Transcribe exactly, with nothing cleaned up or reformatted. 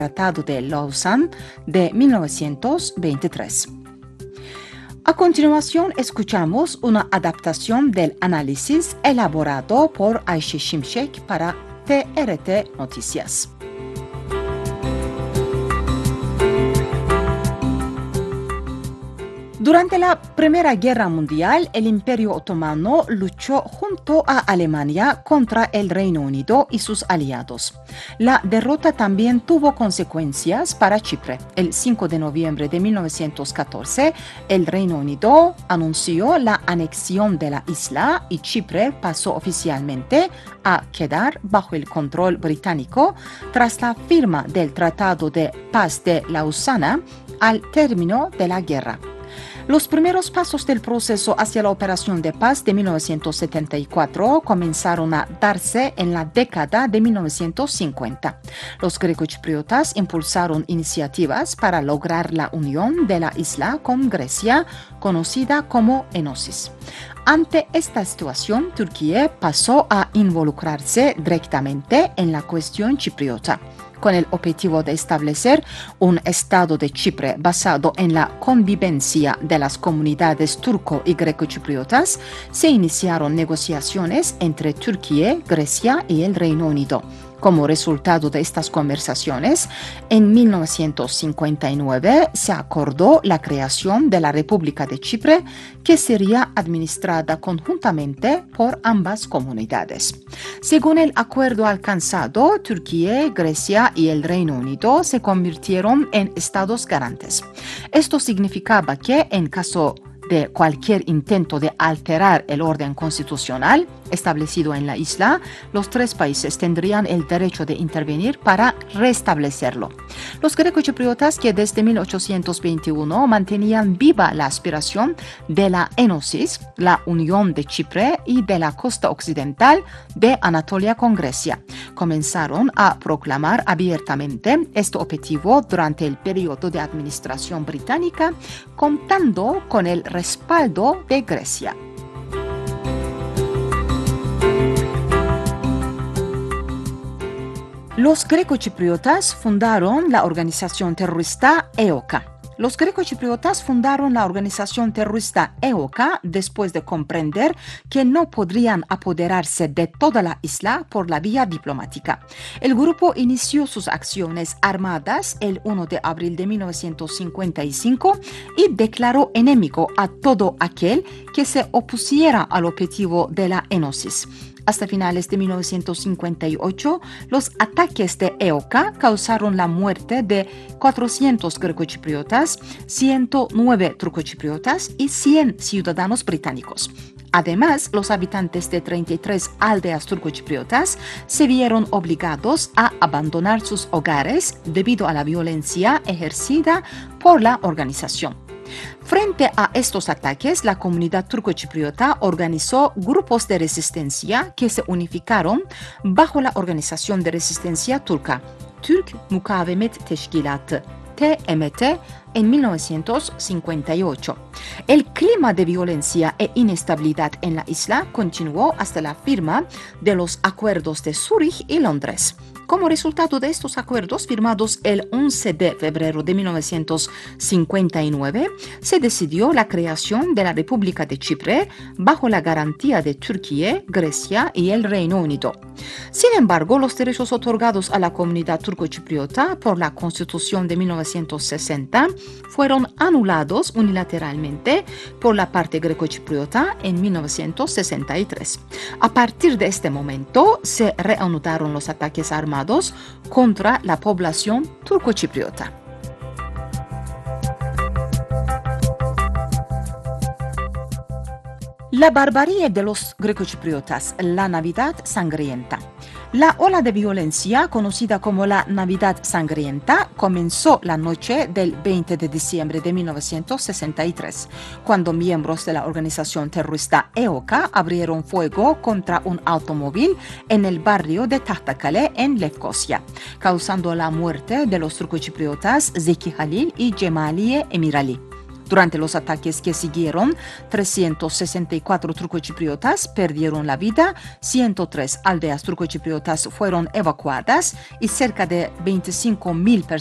Tratado de Lausanne de mil novecientos veintitrés. A continuación, escuchamos una adaptación del análisis elaborado por Ayşe Şimşek para T R T Noticias. Durante la Primera Guerra Mundial, el Imperio Otomano luchó junto a Alemania contra el Reino Unido y sus aliados. La derrota también tuvo consecuencias para Chipre. El cinco de noviembre de mil novecientos catorce, el Reino Unido anunció la anexión de la isla y Chipre pasó oficialmente a quedar bajo el control británico tras la firma del Tratado de Paz de Lausana al término de la guerra. Los primeros pasos del proceso hacia la operación de paz de mil novecientos setenta y cuatro comenzaron a darse en la década de mil novecientos cincuenta. Los grecochipriotas impulsaron iniciativas para lograr la unión de la isla con Grecia, conocida como Enosis. Ante esta situación, Turquía pasó a involucrarse directamente en la cuestión chipriota, con el objetivo de establecer un Estado de Chipre basado en la convivencia de las comunidades turco y grecochipriotas. Se iniciaron negociaciones entre Turquía, Grecia y el Reino Unido. Como resultado de estas conversaciones, en mil novecientos cincuenta y nueve se acordó la creación de la República de Chipre, que sería administrada conjuntamente por ambas comunidades. Según el acuerdo alcanzado, Turquía, Grecia y el Reino Unido se convirtieron en estados garantes. Esto significaba que, en caso de cualquier intento de alterar el orden constitucional establecido en la isla, los tres países tendrían el derecho de intervenir para restablecerlo. Los grecochipriotas, que desde mil ochocientos veintiuno mantenían viva la aspiración de la Enosis, la unión de Chipre y de la costa occidental de Anatolia con Grecia, comenzaron a proclamar abiertamente este objetivo durante el periodo de administración británica, contando con el respaldo de Grecia. Los grecochipriotas fundaron la organización terrorista E O K A. Los grecochipriotas fundaron la organización terrorista E O K A después de comprender que no podrían apoderarse de toda la isla por la vía diplomática. El grupo inició sus acciones armadas el primero de abril de mil novecientos cincuenta y cinco y declaró enemigo a todo aquel que se opusiera al objetivo de la Enosis. Hasta finales de mil novecientos cincuenta y ocho, los ataques de E O K A causaron la muerte de cuatrocientos grecochipriotas, ciento nueve turcochipriotas y cien ciudadanos británicos. Además, los habitantes de treinta y tres aldeas turcochipriotas se vieron obligados a abandonar sus hogares debido a la violencia ejercida por la organización. Frente a estos ataques, la comunidad turcochipriota organizó grupos de resistencia que se unificaron bajo la Organización de Resistencia Turca, Türk Mukavemet Teşkilatı, T M T, en mil novecientos cincuenta y ocho. El clima de violencia e inestabilidad en la isla continuó hasta la firma de los acuerdos de Zúrich y Londres. Como resultado de estos acuerdos firmados el once de febrero de mil novecientos cincuenta y nueve, se decidió la creación de la República de Chipre bajo la garantía de Turquía, Grecia y el Reino Unido. Sin embargo, los derechos otorgados a la comunidad turcochipriota por la Constitución de mil novecientos sesenta fueron anulados unilateralmente por la parte grecochipriota en mil novecientos sesenta y tres. A partir de este momento, se reanudaron los ataques armados contra la población turcochipriota. La barbarie de los grecochipriotas, la Navidad sangrienta. La ola de violencia, conocida como la Navidad sangrienta, comenzó la noche del veinte de diciembre de mil novecientos sesenta y tres, cuando miembros de la organización terrorista E O K A abrieron fuego contra un automóvil en el barrio de Tahtakale, en Lefkosia, causando la muerte de los turcochipriotas Zeki Halil y Cemaliye Emirali. Durante los ataques que siguieron, trescientos sesenta y cuatro turcochipriotas perdieron la vida, ciento tres aldeas turcochipriotas fueron evacuadas y cerca de veinticinco mil personas